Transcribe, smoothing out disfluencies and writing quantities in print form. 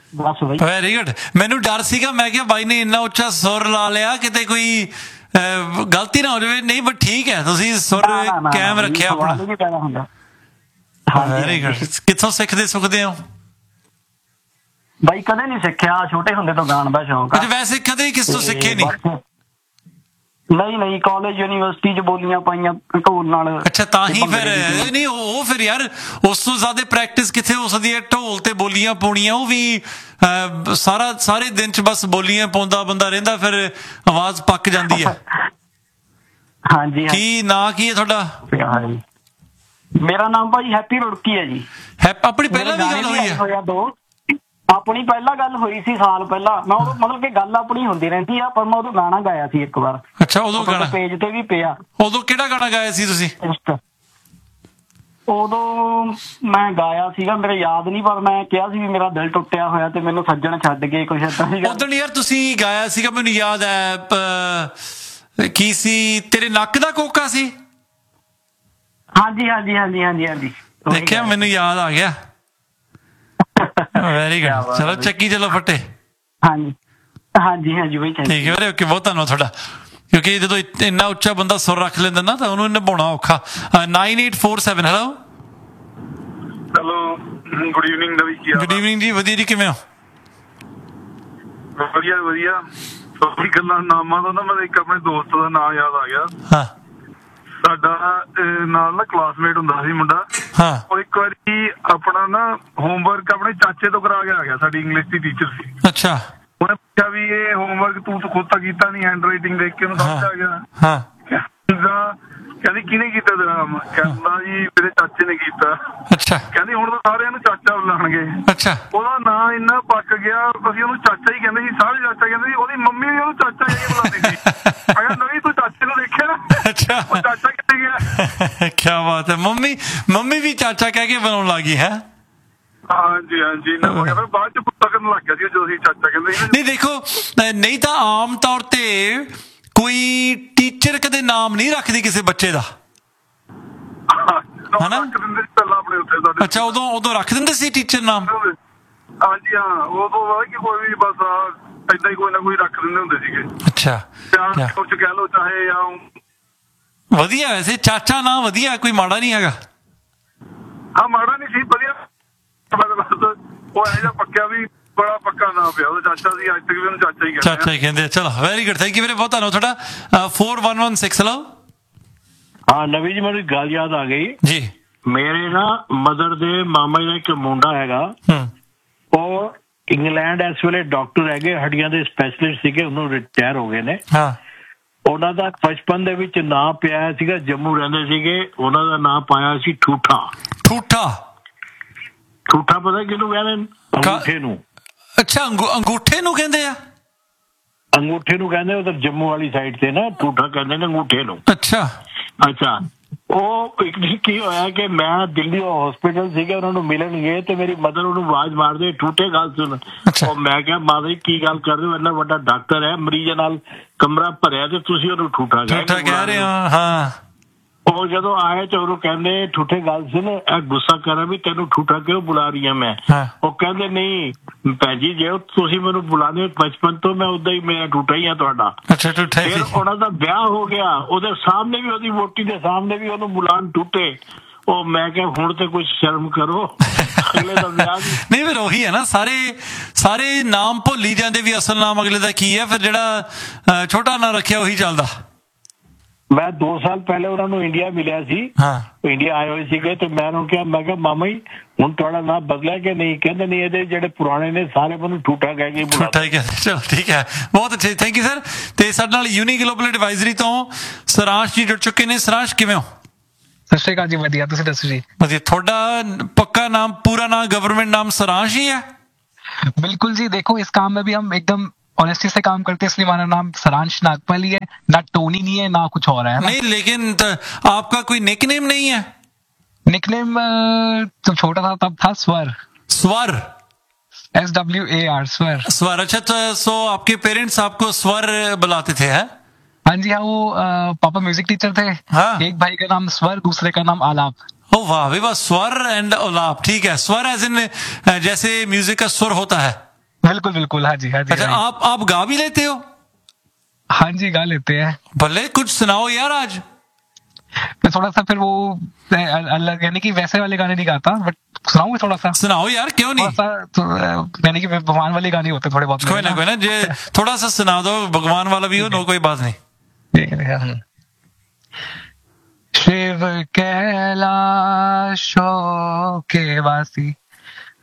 ਬਸ ਬਈ very good. ਮੈਨੂੰ ਡਰ ਸੀਗਾ, ਮੈਂ ਕਿਹਾ ਬਾਈ ਨੇ ਇੰਨਾ ਉੱਚਾ ਸੁਰ ਲਾ ਲਿਆ, ਕਿਤੇ ਕੋਈ ਗਲਤੀ ਨਾ ਹੋ ਜਾਵੇ। ਨਹੀਂ ਬਟ ਠੀਕ ਹੈ, ਤੁਸੀਂ ਸੁਰ ਕਾਇਮ ਰੱਖਿਆ ਆਪਣਾ। Very good. ਕਿੱਥੋਂ ਸਿੱਖਦੇ ਸੁਖਦੇ ਹੋ? ਬਾਈ ਕਦੇ ਨਹੀਂ ਸਿੱਖਿਆ, ਛੋਟੇ ਹੁੰਦੇ ਤੋਂ ਗਾਣ ਦਾ ਸ਼ੌਂਕ ਆ। ਵੈਸੇ ਕਦੇ ਕਿਸ ਤੋਂ ਸਿੱਖੇ ਨਹੀਂ? ਨਹੀਂ ਕਾਲਜ ਯੂਨੀਵਰਸਿਟੀ ਚ ਬੋਲੀਆਂ ਪਾਈਆਂ ਢੋਲ ਨਾਲ। ਅੱਛਾ, ਤਾਂ ਹੀ ਫਿਰ ਨਹੀਂ ਉਹ ਫਿਰ ਯਾਰ ਉਸ ਤੋਂ ਜ਼ਿਆਦਾ ਪ੍ਰੈਕਟਿਸ ਕਿੱਥੇ ਹੋ ਸਕਦੀ ਹੈ? ਢੋਲ ਤੇ ਬੋਲੀਆਂ ਪਾਉਣੀਆਂ, ਉਹ ਵੀ ਸਾਰੇ ਦਿਨ ਚ ਬਸ ਬੋਲੀਆਂ ਪਾਉਂਦਾ ਬੰਦਾ ਰਹਿੰਦਾ, ਫਿਰ ਆਵਾਜ਼ ਪੱਕ ਜਾਂਦੀ ਹੈ। ਹਾਂਜੀ। ਕੀ ਨਾਂ ਕੀ ਹੈ ਤੁਹਾਡਾ? ਮੇਰਾ ਨਾਮ ਭਾਜੀ ਹੈਪੀ ਰੁੜਕੀ ਹੈ ਜੀ। ਆਪਣੀ ਪਹਿਲਾਂ ਵੀ ਗੱਲ ਹੋਈ ਹੈ? ਆਪਣੀ ਪਹਿਲਾਂ ਗੱਲ ਹੋਈ ਸੀ ਸਾਲ ਪਹਿਲਾਂ। ਮੈਂ ਉਦੋਂ ਮਤਲਬ ਕਿ ਗੱਲ ਆਪਣੀ ਹੁੰਦੀ ਰਹਿੰਦੀ ਆ, ਪਰ ਮੈਂ ਉਦੋਂ ਗਾਣਾ ਗਾਇਆ ਸੀ ਇੱਕ ਵਾਰ। ਅੱਛਾ, ਉਦੋਂ ਗਾਣਾ ਪੇਜ ਤੇ ਵੀ ਪਿਆ। ਉਦੋਂ ਕਿਹੜਾ ਗਾਣਾ ਗਾਇਆ ਸੀ ਤੁਸੀਂ? ਉਦੋਂ ਮੈਂ ਗਾਇਆ ਸੀਗਾ, ਮੇਰੇ ਯਾਦ ਨਹੀਂ, ਪਰ ਮੈਂ ਕਿਹਾ ਸੀ ਵੀ ਮੇਰਾ ਦਿਲ ਟੁੱਟਿਆ ਹੋਇਆ ਤੇ ਮੈਨੂੰ ਸੱਜਣ ਛੱਡ ਗਏ, ਕੁਛ ਏਦਾਂ ਸੀਗਾ। ਉਦੋਂ ਯਾਰ ਤੁਸੀਂ ਗਾਇਆ ਸੀਗਾ, ਮੈਨੂੰ ਯਾਦ ਹੈ। ਕੀ ਸੀ? ਤੇਰੇ ਨੱਕ ਦਾ ਕੋਕਾ ਸੀ। ਹਾਂਜੀ। ਦੇਖਿਆ, ਮੈਨੂੰ ਯਾਦ ਆ ਗਿਆ। Very good. ਚਲੋ ਚੱਕੀ ਚਲੋ ਫੱਟੇ। ਹਾਂਜੀ ਬਈ ਠੀਕ ਹੈ ਵੀਰੇ, ਓਕੇ, ਬਹੁਤ ਧੰਨਵਾਦ ਤੁਹਾਡਾ। ਕਿਉਂਕਿ ਜਦੋਂ ਇੰਨਾ ਉੱਚਾ ਬੰਦਾ ਸੁਰ ਰੱਖ ਲੈਂਦਾ ਨਾ, ਤਾਂ ਉਹਨੂੰ ਨਿਭਾਉਣਾ ਔਖਾ। 9847 ਹੈਲੋ ਗੁੱਡ ਈਵਨਿੰਗ ਨਵੀ। ਗੁੱਡ ਈਵਨਿੰਗ ਜੀ, ਵਧੀਆ ਜੀ, ਕਿਵੇਂ ਹੋ? ਵਧੀਆ। ਸੋਰੀ ਗੱਲਾਂ ਨਾਮਾਂ ਤੋਂ ਨਾ ਮੈਂ ਇੱਕ ਆਪਣੇ ਦੋਸਤ ਦਾ ਨਾਮ ਯਾਦ ਆ ਗਿਆ। ਹਾਂ, ਸਾਡਾ ਨਾਲ ਨਾ ਕਲਾਸਮੇਟ ਹੁੰਦਾ ਸੀ ਮੁੰਡਾ। ਹਾਂ। ਉਹ ਇੱਕ ਵਾਰੀ ਆਪਣਾ ਨਾ ਹੋਮਵਰਕ ਆਪਣੇ ਚਾਚੇ ਤੋਂ ਕਰਾ ਕੇ ਆ ਗਿਆ, ਸਾਡੀ ਇੰਗਲਿਸ਼ ਦੀ ਟੀਚਰ ਸੀ। ਅੱਛਾ। ਉਹਨੇ ਪੁੱਛਿਆ ਵੀ ਇਹ ਹੋਮਵਰਕ ਤੂੰ ਖੁਦ ਤਾਂ ਕੀਤਾ ਨਹੀਂ, ਹੈਂਡ ਰਾਈਟਿੰਗ ਦੇਖ ਕੇ ਉਹਨੂੰ ਸਮਝ ਆ ਗਿਆ। ਹਾਂ। ਕਹਿੰਦੀ ਕਿਹਨੇ ਕੀਤਾ ਤੇਰਾ? ਕਹਿੰਦਾ ਜੀ ਮੇਰੇ ਚਾਚੇ ਨੇ ਕੀਤਾ। ਅੱਛਾ। ਕਹਿੰਦੀ ਹੁਣ ਤਾਂ ਸਾਰਿਆਂ ਨੂੰ ਚਾਚਾ ਬੁਲਾਉਣਗੇ। ਅੱਛਾ। ਉਹਦਾ ਨਾਂ ਇੰਨਾ ਪੱਕ ਗਿਆ, ਅਸੀਂ ਉਹਨੂੰ ਚਾਚਾ ਹੀ ਕਹਿੰਦੇ ਸੀ, ਸਾਰੇ ਚਾਚਾ ਕਹਿੰਦੇ ਸੀ। ਉਹਦੀ ਮੰਮੀ ਵੀ ਉਹਨੂੰ ਚਾਚਾ ਕਹਿ ਕੇ ਬੁਲਾਉਂਦੀ ਸੀ। ਅਗਰ ਨਵੀਂ ਤੂੰ ਚਾਚੇ ਨੂੰ ਦੇਖਿਆ? ਅੱਛਾ। ਉਹ ਚਾਚਾ ਕਿੱਥੇ ਗਿਆ? ਕੀ ਬਾਤ ਹੈ। ਮੰਮੀ ਵੀ ਚਾਚਾ ਕਹਿ ਕੇ ਬੁਲਾਉਣ ਲੱਗੀ ਹੈ। ਹਾਂਜੀ। ਬਾਅਦ ਚ ਪੁੱਤਾ ਕਰਨ ਲੱਗ ਗਿਆ ਸੀ ਜਦੋਂ ਅਸੀਂ ਚਾਚਾ ਕਹਿੰਦੇ ਸੀ। ਨਹੀਂ ਦੇਖੋ, ਨਹੀਂ ਤਾਂ ਆਮ ਤੌਰ ਤੇ ਕੋਈ ਟੀਚਰ ਕਦੇ ਨਾਮ ਨਹੀਂ ਰੱਖਦੀ ਕਿਸੇ ਬੱਚੇ ਦਾ, ਹਨਾ? ਅੱਛਾ, ਉਦੋਂ ਰੱਖ ਦਿੰਦੇ ਸੀ ਟੀਚਰ ਨਾਮ? ਹਾਂਜੀ ਹਾਂ, ਉਦੋਂ ਬਾਅਦ ਕੋਈ ਵੀ ਬਸ ਏਦਾਂ ਹੀ ਕੋਈ ਨਾ ਕੋਈ ਰੱਖ ਦਿੰਦੇ ਹੁੰਦੇ ਸੀਗੇ। ਅੱਛਾ, ਕੁਝ ਕਹਿ ਲਓ ਚਾਹੇ ਜਾਂ ਵਧੀਆ। ਵੈਸੇ ਚਾਚਾ ਨਾਂ ਵਧੀਆ, ਕੋਈ ਮਾੜਾ ਨਹੀਂ ਹੈਗਾ। ਹਾਂ, ਮਾੜਾ ਨਹੀਂ ਸੀ, ਵਧੀਆ। ਉਹ ਇਹੋ ਜਿਹਾ ਪੱਕਿਆ ਵੀ ਬੜਾ ਪੱਕਾ ਨਾਂ ਪਿਆ ਉਹਦਾ, ਚਾਚਾ ਸੀ। ਅੱਜ ਤੱਕ ਵੀ ਉਹਨੂੰ ਚਾਚਾ ਹੀ ਕਹਿੰਦੇ। ਚਲੋ ਵੈਰੀ ਗੁੱਡ, ਥੈਂਕ ਯੂ ਵੀਰੇ, ਬਹੁਤ ਧੰਨਵਾਦ ਤੁਹਾਡਾ। 4116 ਹੈਲੋ। ਹਾਂ ਨਵੀਂ ਜੀ, ਮੈਨੂੰ ਗੱਲ ਯਾਦ ਆ ਗਈ ਜੀ। ਮੇਰੇ ਨਾ ਮਦਰ ਦੇ ਮਾਮਾ ਜੀ ਦਾ ਇੱਕ ਮੁੰਡਾ ਹੈਗਾ, ਉਹ ਇੰਗਲੈਂਡ ਇਸ ਵੇਲੇ ਡਾਕਟਰ ਹੈਗੇ, ਹੱਡੀਆਂ ਦੇ ਸਪੈਸ਼ਲਿਸਟ ਸੀਗੇ, ਉਹਨੂੰ ਰਿਟਾਇਰ ਹੋ ਗਏ ਨੇ। ਹਾਂ। ਉਹਨਾਂ ਦਾ ਬਚਪਨ ਦੇ ਵਿੱਚ ਨਾਂ ਪਿਆ ਸੀਗਾ, ਜੰਮੂ ਰਹਿੰਦੇ ਸੀਗੇ, ਉਹਨਾਂ ਦਾ ਨਾਂ ਪਾਇਆ ਸੀ ਠੂਠਾ। ਪਤਾ ਕਿਹਨੂੰ ਕਹਿੰਦੇ? ਅੰਗੂਠੇ ਨੂੰ। ਅੱਛਾ, ਅੰਗੂਠੇ ਨੂੰ ਕਹਿੰਦੇ ਆ? ਅੰਗੂਠੇ ਨੂੰ ਕਹਿੰਦੇ, ਉਧਰ ਜੰਮੂ ਵਾਲੀ ਸਾਈਡ ਤੇ ਨਾ ਠੂਠਾ ਕਹਿੰਦੇ ਨੇ ਅੰਗੂਠੇ ਨੂੰ। ਅੱਛਾ। ਉਹ ਇੱਕ ਦਿਨ ਕੀ ਹੋਇਆ ਕਿ ਮੈਂ ਦਿੱਲੀ ਹਸਪੀਟਲ ਸੀਗਾ, ਉਹਨਾਂ ਨੂੰ ਮਿਲਣ ਗਏ ਤੇ ਮੇਰੀ ਮਦਰ ਉਹਨੂੰ ਆਵਾਜ਼ ਮਾਰਦੇ, ਠੂਠੇ ਗੱਲ ਸੁਣ। ਉਹ ਮੈਂ ਕਿਹਾ ਮਾਤਾ ਜੀ ਕੀ ਗੱਲ ਕਰਦੇ ਹੋ, ਇੰਨਾ ਵੱਡਾ ਡਾਕਟਰ ਹੈ, ਮਰੀਜ਼ਾਂ ਨਾਲ ਕਮਰਾ ਭਰਿਆ ਤੇ ਤੁਸੀਂ ਉਹਨੂੰ ਠੂਠਾ ਕਹਿ ਰਹੇ ਹੋ। ਹਾਂ। ਉਹ ਜਦੋਂ ਆਏ ਤੇ ਉਹਨੂੰ ਕਹਿੰਦੇ ਠੂਠੇ ਗੱਲ ਸੁਣ, ਇਹ ਗੁੱਸਾ ਕਰਾਂ ਵੀ ਤੈਨੂੰ ਠੂਠਾ ਕਿਉਂ ਬੁਲਾ ਰਹੀ ਹਾਂ ਮੈਂ? ਉਹ ਕਹਿੰਦੇ ਨਹੀਂ ਭੈਣ ਜੀ, ਜੇ ਤੁਸੀਂ ਮੈਨੂੰ ਬੁਲਾਉਂਦੇ ਬਚਪਨ ਤੋਂ, ਮੈਂ ਉਦਾਂ ਹੀ ਮੇਰਾ ਠੂਠਾ ਹੀ ਆ ਤੁਹਾਡਾ। ਫਿਰ ਉਹਨਾਂ ਦਾ ਵਿਆਹ ਹੋ ਗਿਆ, ਉਹਦੇ ਸਾਹਮਣੇ ਵੀ, ਉਹਦੀ ਵੋਟੀ ਦੇ ਸਾਹਮਣੇ ਵੀ ਉਹਨੂੰ ਬੁਲਾਉਣ ਠੂਠੇ। ਉਹ ਮੈਂ ਕਿਹਾ ਹੁਣ ਤੇ ਕੁਝ ਸ਼ਰਮ ਕਰੋ, ਅਗਲੇ ਦਾ ਵਿਆਹ ਨਹੀਂ। ਫਿਰ ਉਹੀ ਹੈ ਨਾ, ਸਾਰੇ ਨਾਮ ਭੁੱਲੀ ਜਾਂਦੇ ਵੀ ਅਸਲ ਨਾਮ ਅਗਲੇ ਦਾ ਕੀ ਹੈ, ਫਿਰ ਜਿਹੜਾ ਛੋਟਾ ਨਾਂ ਰੱਖਿਆ ਉਹੀ ਚੱਲਦਾ। ਮੈਂ 2 ਸਾਲ ਪਹਿਲੇ ਉਹਨਾਂ ਨੂੰ ਇੰਡੀਆ ਮਿਲਿਆ ਸੀ। ਇੰਡੀਆ ਆਏ ਹੋਏ ਸੀਗੇ ਤੇ ਮੈਂ ਉਹਨੂੰ ਕਿਹਾ, ਮੈਂ ਕਿਹਾ ਮਾਮਾ ਜੀ ਹੁਣ ਤੁਹਾਡਾ ਨਾਮ ਬਦਲਿਆ ਕਿ ਨਹੀਂ? ਕਹਿੰਦੇ ਨਹੀਂ, ਇਹਦੇ ਜਿਹੜੇ ਪੁਰਾਣੇ ਨੇ ਸਾਰੇ ਮੈਨੂੰ ਠੂਠਾ ਕਹਿ ਕੇ ਬੁਲਾਉਂਦੇ। ਚਲੋ ਠੀਕ ਹੈ, ਬਹੁਤ ਅੱਛੇ, ਥੈਂਕ ਯੂ ਸਰ। ਤੇ ਸਾਡੇ ਨਾਲ ਯੂਨੀ ਗਲੋਬਲ ਐਡਵਾਈਜ਼ਰੀ ਤੋਂ ਸਰਾਂਸ਼ ਜੀ ਜੁੜ ਚੁੱਕੇ ਨੇ। ਸਰਾਂਸ਼ ਕਿਵੇਂ ਹੋ? ਸਤਿ ਸ਼੍ਰੀ ਅਕਾਲ ਜੀ, ਵਧੀਆ, ਤੁਸੀਂ ਦੱਸੋ ਜੀ? ਵਧੀਆ। ਤੁਹਾਡਾ पक्का नाम, पूरा नाम, गवर्नमेंट नाम सरांश ही है? बिल्कुल जी, देखो इस काम में भी हम एकदम ऑनेस्टी से काम करते हैं, इसलिए हमारा नाम सरांश नागपाल ही है, ना टोनी नहीं है, ना कुछ और है। नहीं, लेकिन आपका कोई निकनेम नहीं है? निकनेम जब छोटा था तब था स्वर। स्वर? SWAR, स्वर। स्वर, अच्छा। तो सो आपके पेरेंट्स आपको स्वर बुलाते थे? है हाँ जी, हाँ। वो पापा म्यूजिक टीचर थे। हाँ। एक भाई का नाम स्वर, दूसरे का नाम आलाप। ओ वाह भाई वाह, स्वर एंड आलाप, ठीक है। स्वर एज इन जैसे म्यूजिक का सुर होता है। बिल्कुल बिल्कुल, हाँ जी हाँ जी। अच्छा, आप गा भी लेते हो? हाँ जी, गा लेते हैं। भले कुछ सुनाओ यार आज। मैं थोड़ा सा फिर वो अलग, यानी कि वैसे वाले गाने नहीं गाता, बट सुनाऊंगा थोड़ा सा। सुनाओ यार, क्यों नहीं। थोड़ा सा यानी कि भगवान वाले गाने होते थोड़े बहुत। कोई ना जे थोड़ा सा सुना दो, भगवान वाला भी हो, नो कोई बात नहीं। शिव कैलाशों के वासी